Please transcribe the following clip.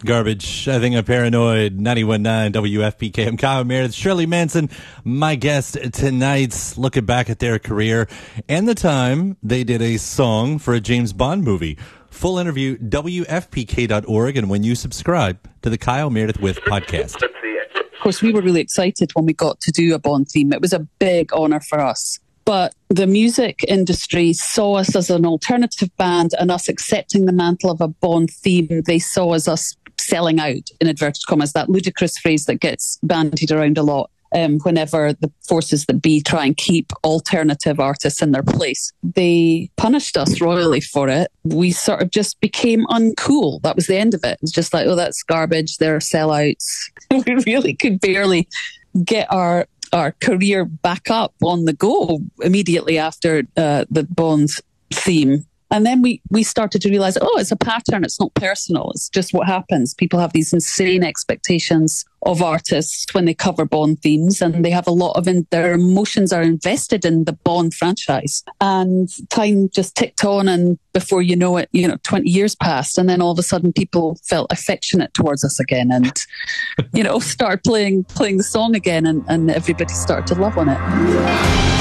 Garbage. I think I'm paranoid. 91.9 WFPK. I'm Kyle Meredith. Shirley Manson, my guest tonight, looking back at their career and the time they did a song for a James Bond movie. Full interview, WFPK.org, and when you subscribe to the Kyle Meredith With podcast. Of course, we were really excited when we got to do a Bond theme. It was a big honour for us. But the music industry saw us as an alternative band, and us accepting the mantle of a Bond theme, they saw as us selling out, in inverted commas, that ludicrous phrase that gets bandied around a lot whenever the forces that be try and keep alternative artists in their place. They punished us royally for it. We sort of just became uncool. That was the end of it. It's just like, oh, that's garbage. They're sellouts. We really could barely get our career back up on the go immediately after the Bond theme. And then we started to realize, oh, it's a pattern. It's not personal. It's just what happens. People have these insane expectations of artists when they cover Bond themes, and they have a lot of their emotions are invested in the Bond franchise. And time just ticked on, and before you know it, 20 years passed, and then all of a sudden people felt affectionate towards us again, and started playing the song again, and everybody started to love on it.